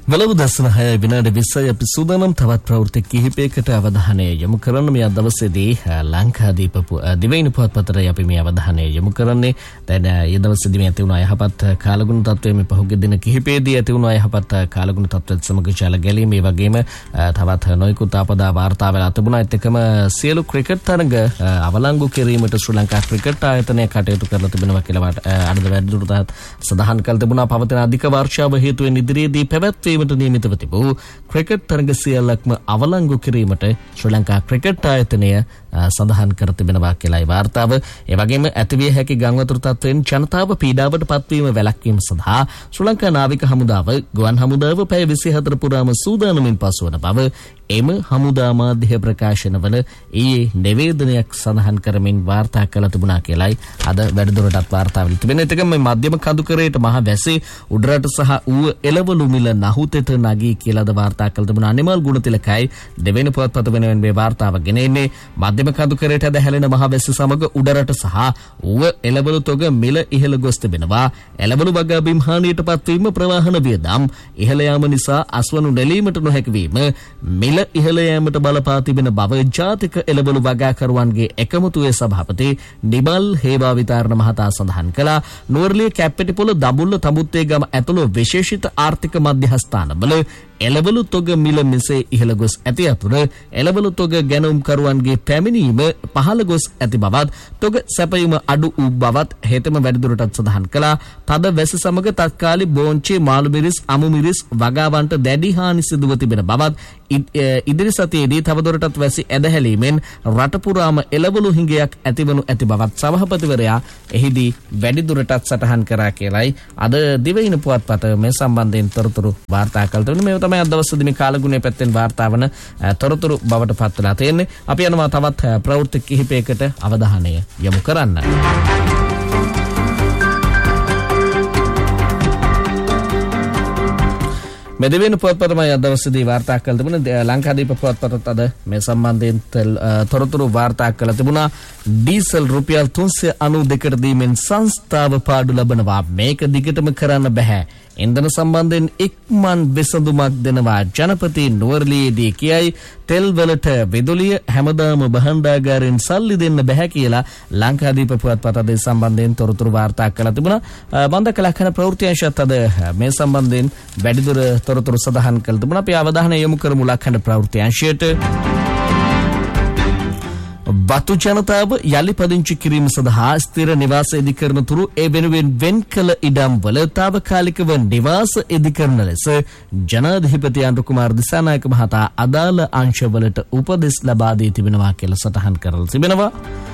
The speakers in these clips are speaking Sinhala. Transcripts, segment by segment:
වලව් දර්ශන 6 විනාඩි 20යි අපි සූදානම් තවත් ප්‍රවෘත්ති කිහිපයකට අවධානය යොමු කරන්න. මේ දවසේදී ලංකාදීප දිවයින පුවත්පතට අපි මේ අවධානය යොමු කරන්නේ. දැන් මේ දවසේදී මේ ඇති වුණ යහපත් කාලගුණ තත්ත්වයේ මේ පහුගිය දින කිහිපයේදී ඇති වුණ යහපත් කාලගුණ තත්ත්වයට සමග ශාල ගැලීම මේ වගේම තවත් නොයෙකුත් ආපදා වාර්තා වෙලා තිබුණා. ඒත් එකම සියලු ක්‍රිකට් තරඟ අවලංගු කිරීමට ශ්‍රී ලංකා ක්‍රිකට් ආයතනය කටයුතු කරලා තිබෙනවා කියලා අද වැඩිදුරටත් සඳහන් කළ තිබුණා. පවතින අධික වර්ෂාව හේතුවෙන් ඉදිරියේදී පැවැත්වීමට නියමිතව තිබූ ක්‍රිකට් තරඟ සියල්ලක්ම අවලංගු කිරීමට ශ්‍රී ලංකා ක්‍රිකට් ආයතනය සඳහන් කර තිබෙනවා කියලායි වාර්තාව. ඒ වගේම ඇතිවිය හැකි ගංවතුරු තත්ත්වයෙන් ජනතාව පීඩාවට පත්වීම වැළැක්වීම සඳහා ශ්‍රී ලංකා නාවික හමුදාව ගුවන් හමුදාව පැය 24 පුරාම සූදානමින් පසුවන බව එම හමුදා මාධ්‍ය ප්‍රකාශනවල ඊයේ නිවේදනයක් සඳහන් කරමින් වාර්තා කළ තිබුණා කියලායි අද වැඩිදුරටත් වාර්තා වෙලා තිබෙනවා. ඒකම මේ මධ්‍යම කඳුකරේට මහ වැසේ උඩරට සහ ඌව එළවලු මිල නහුතෙත නගී කියලාද වාර්තා කළ තිබුණා. අනිමල් ගුණතිලකයි දෙවෙනි පුවත්පත වෙනුවෙන් මේ වාර්තාව ගෙනෙන්නේ. මධ්‍යම කඳුකරේට දැහැලෙන මහ වැස්ස සමග උඩරට සහ ඌව එළවලු තොග මිල ඉහළ ගොස් තිබෙනවා. එළවලු වගා බිම් හානියට පත්වීම, ප්‍රවාහන වියදම් ඉහළ යාම නිසා අස්වනු නෙලීමට නොහැකි වීම, මිල ඉහළ යාමට බලපා තිබෙන බව ජාතික එළවලු වගාකරුවන්ගේ එකමුතුවේ සභාපති නිමල් හේවා විතාරණ මහතා සඳහන් කළා. නුවරඑළිය කැප්පෙටිපොළ දඹුල්ල තඹුත්තේ ගම ඇතුළු විශේෂිත ආර්ථික මධ්‍යස්ථානවල එළවලු තොග මිල මෙසේ ඉහළ ගොස් ඇති අතුර එළවලු තොග ගැනුම්කරුවන්ගේ පැමිණීම පහළ ගොස් ඇති බවත්, තොග සැපයීම අඩු වූ බවත් හේතම වැඩිදුරටත් සඳහන් කළා. තද වැස සමග තත්කාලී බෝංචි, මාළු මිරිස්, අමු මිරිස් වගාවන්ට දැඩි හානි සිදුව තිබෙන බවත්, ඉදිරි සතියේදී තවදුරටත් වැසි ඇදහැලීමෙන් රට පුරාම එළවලු හිඟයක් ඇතිවනු ඇති බවත් සභාපතිවරයා එහිදී වැඩිදුරටත් සටහන් කරා කියලායි අද දිවයින පුවත්පත මේ සම්බන්ධයෙන් තොරතුරු වාර්තා කළ තිබෙනවා. මේ තමයි අද දවසේදී මේ කාලගුණය පැත්තෙන් වාර්තා වන තොරතුරු බවට පත් වෙලා තියෙන්නේ. අපි යනවා තවත් ප්‍රවෘත්ති කිහිපයකට අවධානය යොමු කරන්න. මේ දෙවෙනි පුවත්පතමයි අද දවසේදී වාර්තා කළ තිබුණේ. ලංකාදීප පුවත්පතත් අද මේ සම්බන්ධයෙන් තොරතුරු වාර්තා කළ තිබුණා. ඩීසල් රුපියල් 392කට දීමෙන් සංස්ථාව පාඩු ලබනවා. මේක දිගටම කරන්න බෑ. ඉන්ධන සම්බන්ධයෙන් ඉක්මන් විසඳුමක් දෙනවා ජනපති නුවරඑළියේදී කියයි. තෙල් වලට විදුලිය හැමදාම භාණ්ඩාගාරයෙන් සල්ලි දෙන්න බෑ කියලා ලංකාදීප පුවත්පත අද සම්බන්ධයෙන් තොරතුරු වාර්තා කළා තිබුණා. බන්ධක ලක්ෂණ ප්‍රවෘත්ති අංශයත් අද මේ සම්බන්ධයෙන් වැඩිදුර තොරතුරු සඳහන් කළ තිබුණා. අපි අවධානය යොමු කරමු ලක්ෂණ ප්‍රවෘත්ති අංශයට. වතු ජනතාව යලි පදිංචි කිරීම සඳහා ස්ථිර නිවාස ඉදිකරන තුරු ඒ වෙනුවෙන් වෙන් කළ ඉඩම් වල තාවකාලිකව නිවාස ඉදිකරන ලෙස ජනාධිපති අනුර කුමාර දිසානායක මහතා අදාළ අංශවලට උපදෙස් ලබා දී තිබෙනවා කියලා සටහන් කරලා තිබෙනවා.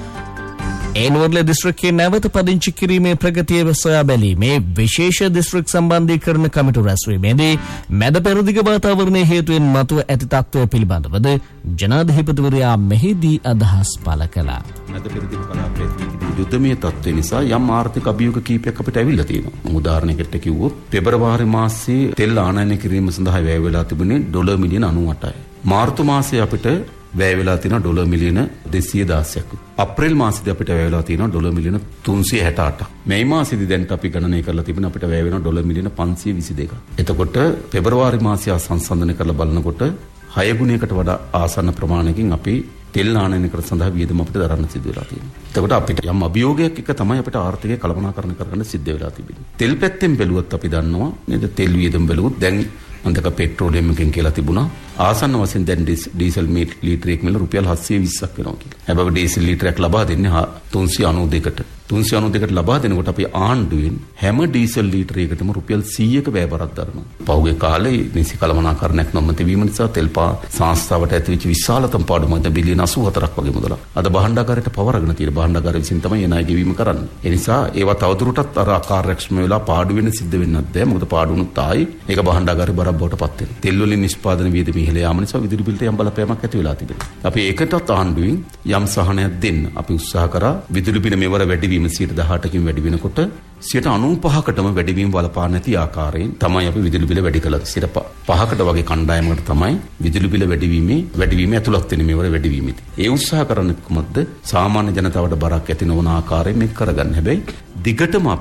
ඒ නුවරඑළිය දිස්ත්‍රික්කයේ නැවත පදිංචි කිරීමේ ප්‍රගතිය සොයා බැලීමේ විශේෂ දිස්ත්‍රික් සම්බන්ධීකරණ කමිටු රැස්වීමේදී මැද පෙරදිග වාතාවරණයේ හේතුවෙන් මතුව ඇති තත්ත්වය පිළිබඳවද ජනාධිපතිවරයා මෙහිදී අදහස් පළ කළා. මැද පෙරදිග කලාපයේ යුද්ධමය තත්ත්වය නිසා යම් ආර්ථික අභියෝග කීපයක් අපිට ඇවිල්ලා තියෙනවා. උදාහරණයකට කිව්වොත් පෙබරවාරි මාසයේ තෙල් ආනයනය කිරීම සඳහා වැය වෙලා තිබුණේ ඩොලර් මිලියන 98යි. මාර්තු මාසයේ අපිට වැය වෙලා තියෙනවා ඩොලර් මිලියන 216ක්. අප්‍රේල් මාසෙදී අපිට වැය වෙලා තියෙනවා ඩොලර් මිලියන 368ක්. මේ මාසෙදී දැන් අපි ගණනය කරලා තිබෙන අපිට වැය වෙනවා ඩොලර් මිලියන 522ක්. එතකොට පෙබරවාරි මාසය සංසන්දනය කරලා බලනකොට 6 ගුණයකට වඩා ආසන්න ප්‍රමාණයකින් අපි තෙල් ආනයනය කර සඳහා වියදම අපිට දරන්න සිදු වෙලා තියෙනවා. එතකොට අපිට යම් අභියෝගයක් එක තමයි අපිට ආර්ථිකය කළමනාකරණය කරගන්න සිද්ධ වෙලා තිබෙන්නේ. තෙල් පැත්තෙන් බැලුවත් අපි දන්නවා නේද තෙල් වියදම බැලුවොත් දැන් අන්දක පෙට්‍රෝලියම් එකෙන් කියලා තිබුණා ආසන්න වශයෙන් දැන් ඩීසල් ලීටරයක් මිල රුපියල් 720ක් වෙනවා කියලා. හැබැයි ඩීසල් ලීටරයක් ලබා දෙන්නේ 392කට. 392කට ලබා දෙනකොට අපි ආණ්ඩුවෙන් හැම ඩීසල් ලීටරයකටම රුපියල් 100ක වැය බරක් දරනවා. පහුගිය කාලේ නිසි කළමනාකරණයක් නොමැති වීම නිසා තෙල් සංස්ථාවට ඇතිවෙච්ච විශාලතම පාඩු මොකද බිලියන 84ක් වගේ මුදලක්. අද භාණ්ඩාගාරයට පවරගෙන තියෙන භාණ්ඩාගාරය විසින් තමයි එනයි ගෙවීම කරන්නේ. ඒ නිසා ඒවා තවදුරටත් අර අකාර්යක්ෂම වෙලා පාඩු වෙන්න සිද්ධ වෙන්නත් බෑ. මොකද පාඩුනුත් ආයි ඒක භාණ්ඩාගාරේ බරක් බවට පත් වෙනවා. තෙල් වලින් නිෂ්පාදන වියදම ඉහළ යාම නිසා විදුලි බිලට යම් බලපෑමක් ඇති වෙලා තිබෙනවා. අපි ඒකටත් ආණ්ඩුවෙන් යම් සහනයක් දෙන්න අපි උත්සාහ කරා. විදුලි බිල මෙවර වැඩිවීම 18%කින් වැඩි වෙනකොට 95%කටම වැඩිවීම බලපා නැති ආකාරයෙන් තමයි අපි විදුලි බිල වැඩි කළා. 5%කට වගේ කණ්ඩායමකට තමයි විදුලි බිල වැඩිවීම ඇතුළත් වෙන මෙවර වැඩිවීමෙදී. ඒ උත්සාහ කරන්නේ කොහොමද? සාමාන්‍ය ජනතාවට බරක් ඇති නොවන ආකාරයෙන් මේක කරගන්න. හැබැයි දිගටම අපිට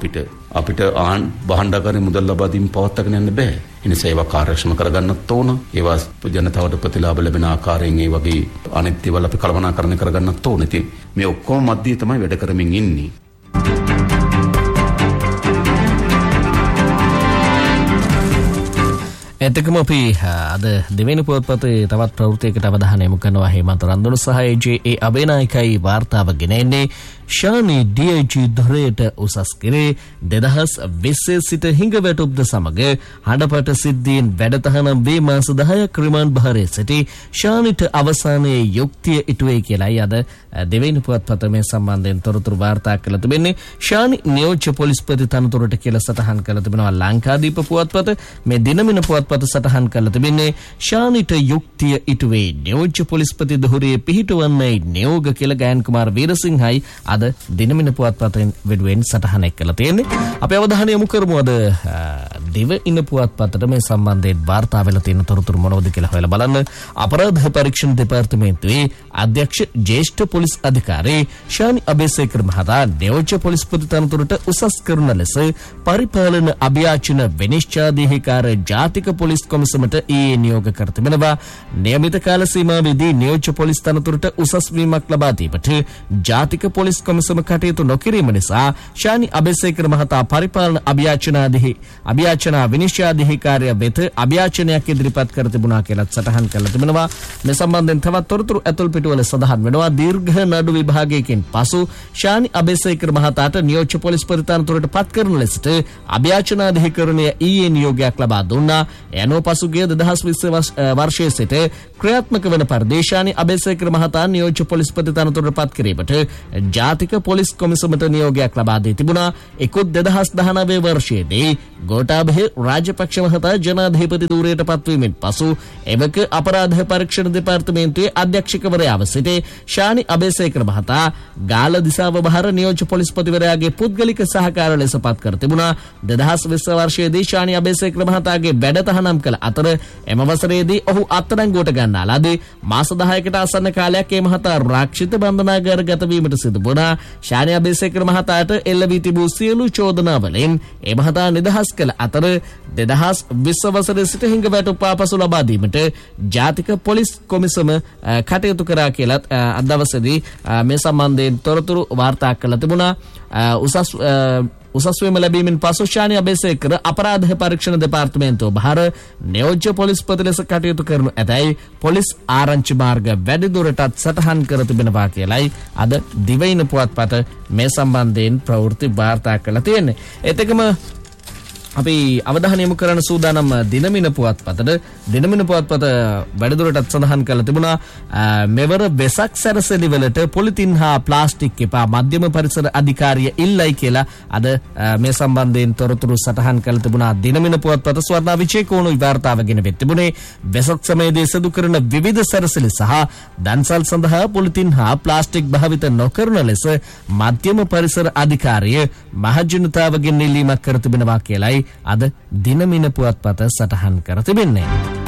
අපිට භාණ්ඩාගාරේ මුදල් ලබා දීම පවත්වාගෙන යන්න බෑ. ඒ නිසා ඒවා කාර්යක්ෂම කරගන්නත් ඕන. ඒවා ජනතාවට ප්‍රතිලාභ ලැබෙන ආකාරයෙන් ඒ වගේ අනිත් දේවල් අපි කළමනාකරණය කරගන්නත් ඕන. ඉතින් මේ ඔක්කොම මැදදී තමයි වැඩ කරමින් ඉන්නේ. එතකම අපි අද දෙවෙනි පුවත්පතේ තවත් ප්‍රවෘත්තියකට අවධානය යොමු කරනවා. හේමන්ත රන්දුන සහ ඒ අබේනායකයි වාර්තාව ගෙන එන්නේ. ශානි DIG ධරයට උසස් කරේ 2020 සිට හිඟවැටුප්ද සමග හඬපට සිද්ධීන් වැඩතහනම් වේ මාස 10ක් රිමාන්ඩ් භාරයේ සිටි ශානිට අවසානයේ යුක්තිය ඉටුවේ කියලායි අද දෙවෙනි පුවත්පත මේ සම්බන්ධයෙන් තොරතුරු වාර්තා කළ තිබෙන්නේ. ශානි නියෝජ්‍ය පොලිස්පති තනතුරට කියලා සටහන් කළ තිබෙනවා ලංකාදීප පුවත්පත. මේ දිනමින පුවත්පත සටහන් කළ තිබෙන්නේ ශානිට යුක්තිය ඉටුවේ නියෝජ්‍ය පොලිස්පති ධුරයේ පිහිටවන්නේ නියෝග කියලා ගයන් කුමාර වීරසිංහයි අද දිනමින පුවත්පතෙන් වෙනුවෙන් සටහන එක්කලා තියෙන්නේ. අපි අවධානය යොමු කරමු අද දෙවෙනි පුවත්පතට මේ සම්බන්ධයෙන් වාර්තා වෙලා තියෙන තොරතුරු මොනවද කියලා හොයලා බලන්න. අපරාධ පරීක්ෂණ දෙපාර්තමේන්තුවේ අධ්‍යක්ෂ ජ්‍යෙෂ්ඨ පොලිස් අධිකාරී ශානි අබේසේකර මහතා නියෝජ්‍ය පොලිස්පති තනතුරට උසස් කරන ලෙස පරිපාලන අභියාචන විනිශ්චයාධිකාර ජාතික පොලිස් කොමිසමට නියෝග කර තිබෙනවා. නියමිත කාල සීමාවෙදී නියෝජ්‍ය පොලිස් තනතුරට උසස් වීමක් ලබා දීමට ජාතික පොලිස් කොමිසම කටයුතු නොකිරීම නිසා ශානි අබේසේකර මහතා පරිපාලන අභියාචන විනිශ්චයාධිකාරය වෙත අභියාචනයක් ඉදිරිපත් කර තිබුණා කියලා සටහන් කරලා තිබෙනවා. මේ සම්බන්ධයෙන් තවත් තොරතුරු ඇතුල් පිටුවල සඳහන් වෙනවා. දීර්ඝ නඩු විභාගයකින් පසු ශානි අබේසේකර මහතාට නියෝජ්‍ය පොලිස්පති තනතුරට පත් කරන ලෙසට අභියාචනාධිකරණය නියෝගයක් ලබා දුන්නා. එනෝ පසුගිය 2020 වර්ෂයේ සිට ක්‍රියාත්මක වන පරිදි ශානි අබේසේකර මහතා නියෝජ්‍ය පොලිස්පති තනතුරට පත් කිරීමට ජාතික පොලිස් කොමිසමට නියෝගයක් ලබා දී තිබුණා. ඉකුත් 2019 වර්ෂයේදී ගෝඨාභය රාජපක්ෂ මහතා ජනාධිපති ධූරයට පත්වීමෙන් පසු එවක අපරාධ පරීක්ෂණ දෙපාර්තමේන්තුවේ අධ්‍යක්ෂකවරයාව සිටි ශානි අබේසේකර මහතා ගාල දිසාව බහර නියෝජ්‍ය පොලිස්පතිවරයාගේ පුද්ගලික සහකාර ලෙස පත් කර තිබුණා. 2020 වර්ෂයේදී ශානි අබේසේකර මහතාගේ බැඩ තහනම් කළ අතර එම වසරේදී ඔහු අත්අඩංගුවට ගන්නා ලදී. මාස 10කට ආසන්න කාලයක් මේ මහතා රාක්ෂිත බන්ධනාගාරගත වීමට සිදු වුණා. ශානි අබේසේකර මහතාට එල්ල වී තිබූ සියලු චෝදනාවලින් මේ මහතා නිදහස් කළ අතර 2020 වසරේ සිට හිඟවැටුප් ආපසු ලබා දීමට ජාතික පොලිස් කොමිසම කටයුතු කරා කියලා අද දවසේදී මේ සම්බන්ධයෙන් තොරතුරු වාර්තා කළ තිබුණා. උසස් වීම ලැබීමෙන් පසු ශානි අබේසේකර අපරාධ පරීක්ෂණ දෙපාර්තමේන්තුව බහර නියෝජ්‍ය පොලිස්පති ලෙස කටයුතු කරනු ඇතැයි පොලිස් ආරංචි මාර්ග වැඩිදුරටත් සටහන් කර තිබෙනවා කියලයි අද දිවයින පුවත්පත මේ සම්බන්ධයෙන් ප්‍රවෘත්ති වාර්තා කළා තියෙන්නේ. ඒතකම අපි අවධානය යොමු කරන සූදානම් දිනමින පුවත්පතට දිනමින පුවත්පත වැඩිදුරටත් සඳහන් කරලා තිබුණා මෙවර වෙසක් සැරසෙලි වලට පොලිතින් හා ප්ලාස්ටික් එපා මධ්‍යම පරිසර අධිකාරිය ඉල්ලයි කියලා අද මේ සම්බන්ධයෙන් තොරතුරු සටහන් කරලා තිබුණා. දිනමින පුවත්පත ස්වර්ණා විචේකෝණු වාර්තාව ගෙන තිබුණේ වෙසක් සමයේදී සිදු කරන විවිධ සැරසෙලි සහ දන්සල් සඳහා පොලිතින් හා ප්ලාස්ටික් භාවිත නොකරන ලෙස මධ්‍යම පරිසර අධිකාරිය මහජනතාවගෙන් ඉල්ලීමක් කර තිබෙනවා කියලායි අද දිනමින පුවත්පත සටහන් කර තිබෙන්නේ.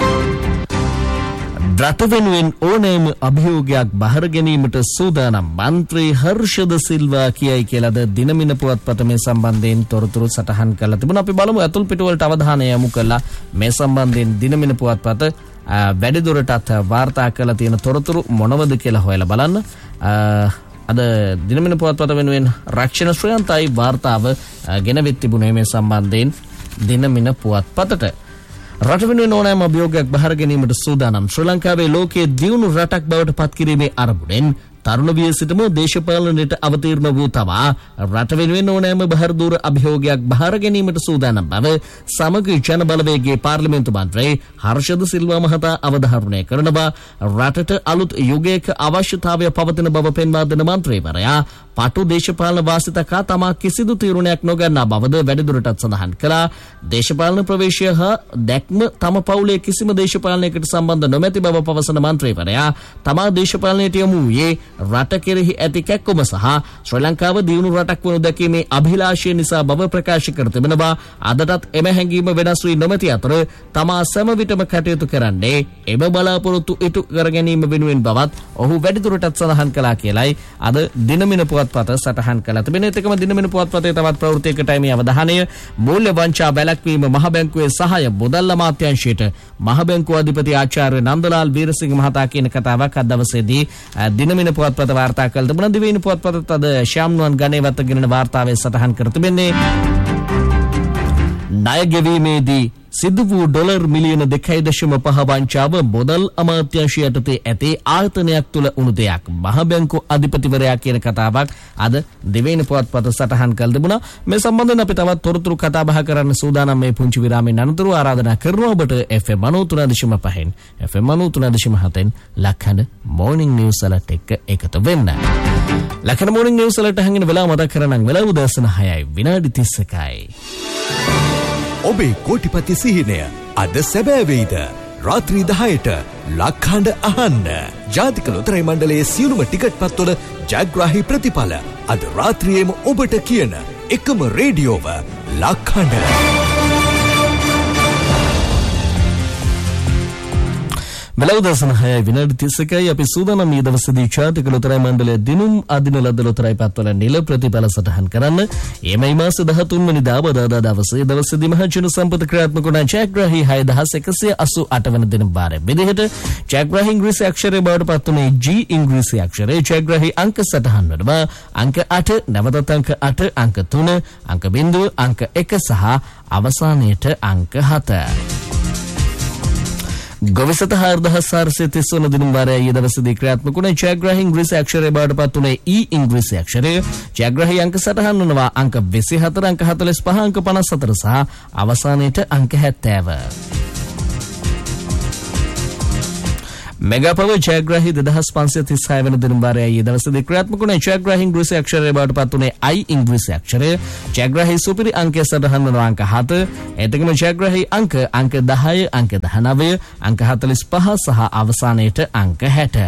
රට වෙනුවෙන් ඕනෑම අභියෝගයක් බහර ගැනීමට සූදානම් මන්ත්‍රී හර්ෂද සිල්වා කියයි කියලාද දිනමින පුවත්පත මේ සම්බන්ධයෙන් තොරතුරු සටහන් කරලා තිබුණා. අපි බලමු ඇතුල් පිටුවලට අවධානය යොමු කළා මේ සම්බන්ධයෙන් දිනමින පුවත්පත වැඩිදුරටත් වාර්තා කරලා තියෙන තොරතුරු මොනවද කියලා හොයලා බලන්න. අද දිනමින පුවත්පත වෙනුවෙන් රක්ෂණ ශ්‍රයන්තයි වාර්තාව ගෙනවිත් තිබුණේ මේ සම්බන්ධයෙන් දිනමින පුවත්පතට. රට වෙනුවෙන් ඕනෑම අභියෝගයක් බහර ගැනීමට සූදානම් ශ්‍රී ලංකාවේ ලෝකයේ දියුණු රටක් බවට පත් කිරීමේ අරමුණෙන් තරුණ විය සිටම දේශපාලනයට අවතීර්ණ වූ තවා රට වෙනුවෙන් ඕනෑම බහර දූර අභියෝගයක් බහර ගැනීමට සූදානම් බව සමග ජන බලවේගයේ පාර්ලිමේන්තු මන්ත්‍රී හර්ෂද සිල්වා මහතා අවධාරණය කරනවා. රටට අලුත් යුගයක අවශ්‍යතාවය පවතින බව පෙන්වා දෙන මන්ත්‍රීවරයා පටු දේශපාලන වාසිතකා තමා කිසිදු තීරණයක් නොගන්නා බවද වැඩිදුරටත් සඳහන් කළා. දේශපාලන ප්‍රවේශය හා දැක්ම තම පවුලේ කිසිම දේශපාලනයකට සම්බන්ධ නොමැති බව පවසන මන්ත්‍රීවරයා තමා දේශපාලනයට යොමු වූයේ රට කෙරෙහි ඇති කැක්කුම සහ ශ්‍රී ලංකාව දියුණු රටක් වනු දැකීමේ අභිලාෂය නිසා බව ප්‍රකාශ කර තිබෙනවා. අදටත් එම හැඟීම වෙනස් වී නොමැති අතර තමා සෑම විටම කටයුතු කරන්නේ එම බලාපොරොත්තු ඉටු කර ගැනීම වෙනුවෙන් බවත් ඔහු වැඩිදුරටත් සඳහන් කළා කියලයි අද දිනමින පුවත්පත සටහන් කළා. තිබෙන එකම දිනමින පුවත්පතේ තවත් ප්‍රවෘත්තියකටයි මේ අවධානය. මූල්‍ය වංචා වැළැක්වීම මහ බැංකුවේ සහාය මුදල් අමාත්‍යාංශයට මහ බැංකුව අධිපති ආචාර්ය නන්දලාල් වීරසිංහ මහතා කියන කතාවක් අද දවසේදී දිනමින පුවත්පත වාර්තා කළ තිබුණා. දිවයින පුවත්පතත් අද ශ්‍යාම්නුවන් ගණේවත ගෙනෙන වාර්තාවේ සටහන් කර තිබෙන්නේ ණය ගෙවීමේදී සිදු වූ ඩොලර් මිලියන 2.5 වංචාව මුදල් අමාත්‍යාංශය යටතේ ඇති ආයතනයක් තුළ වුණු දෙයක්. මහ බැංකු අධිපතිවරයා කියන කතාවක් අද දිවයින පුවත්පත සටහන් කළ තිබුණා. මේ සම්බන්ධයෙන් අපි තවත් තොරතුරු කතා බහ කරන්න සූදානම්. මේ පුංචි විරාමයෙන් අනතුරු ආරාධනා කරනවා ඔබට FM 93.5 FM 93.7 ලක්හඬ මොර්නිං නිවුස් අලර්ට් එක එකතු වෙන්න. ලක්හඬ මොර්නිං නිවුස් අලර්ට් අහගෙන වෙලාව මතක් කරගන්න. වෙලාව උදෑසන 6යි විනාඩි 31යි. ඔබේ කෝටිපති සිහිනය අද සැබෑ වෙයිද? රාත්‍රී 10ට ලක්හඬ අහන්න. ජාතික ලොතරැයි මණ්ඩලයේ සියලුම ටිකට් පත්වල ජයග්‍රාහී ප්‍රතිඵල අද රාත්‍රියේම ඔබට කියන එකම රේඩියෝව ලක්හඬ. වෙලාව උදෑසන 6යි විනාඩි 31යි. අපි සූදානම් මේ දවසේදී ජාතික ලොතරැයි මණ්ඩලය දිනුම් අදින ලද ලොතරැයි පත්වල නිල ප්‍රතිඵල සටහන් කරන්න. එමයි මාස 13 වෙනිදා බදාදා දවසේදී මහජන සම්පත ක්‍රියාත්මක වන ජයග්‍රාහී 6188 වන දින වාරයේ විදිහට ජයග්‍රාහී ඉංග්‍රීසි අක්ෂරය බවට පත් වුණේ G ඉංග්‍රීසි අක්ෂරය. ජයග්‍රාහී අංක සටහන් වෙනවා අංක 8, නැවතත් අංක 8, අංක 3, අංක 0, අංක 1 සහ අවසානයේට අංක 7. ගොවිසත 4430 වන දින වාරයේ දවසේදී ක්‍රියාත්මක වුණ ජයග්‍රාහී ඉංග්‍රීසි අක්ෂරය බවට පත් වුණේ E ඉංග්‍රීසි අක්ෂරය. ජයග්‍රාහී අංක සටහන් වනවා අංක 24, අංක 45, අංක 54 සහ අවසානයේට අංක 70. මෙගාපව ජයග්‍රාහී 2536 වෙන දින වාරයේ දවසේදී ක්‍රියාත්මක වුණ ජයග්‍රාහී ඉංග්‍රීසි අක්ෂරය බවට පත් වුණේ I ඉංග්‍රීසි අක්ෂරය. ජයග්‍රාහී සුපිරි අංකය සටහන් වන අංක 7. එතකම ජයග්‍රාහී අංක 10, අංක 19, අංක 45 සහ අවසානයේට අංක 60.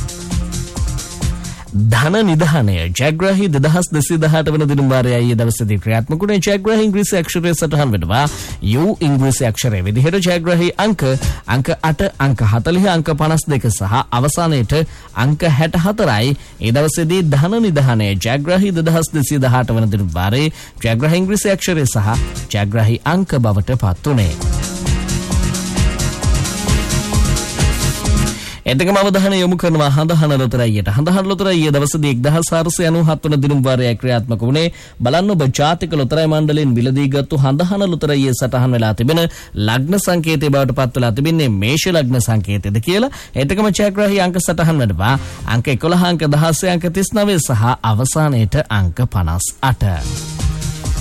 ධන නිධානය ජයග්‍රාහී 2218 වන දින වාරයේ දවසේදී ක්‍රියාත්මක වුණ ජයග්‍රාහී ඉංග්‍රීසි අක්ෂරය සටහන් වෙනවා U ඉංග්‍රීසි අක්ෂරය විදිහට. ජයග්‍රාහී අංක 8, අංක 40, අංක 52 සහ අවසානයේට අංක 64යි. ඒ දවසේදී ධන නිධානය ජයග්‍රාහී 2218 වන දින වාරයේ ජයග්‍රාහී ඉංග්‍රීසි අක්ෂරය සහ ජයග්‍රාහී අංක බවට පත් වුණේ. එතකම අවධානය යොමු කරනවා හඳහන ලොතරැයියට. හඳහන ලොතරැයිය දවසේදී 1497 වන දින වාරයේ ක්‍රියාත්මක වුණේ. බලන්න ඔබ ජාතික ලොතරැයි මණ්ඩලයෙන් මිලදීගත්තු හඳහන ලොතරැයියේ සටහන් වෙලා තිබෙන ලග්න සංකේතය බවට පත් වෙලා තිබෙන්නේ මේෂ ලග්න සංකේතයද කියලා. එතකම ජයග්‍රාහී අංක සටහන් වෙනවා අංක 11, අංක 16, අංක 39 සහ අවසානයේට අංක 58.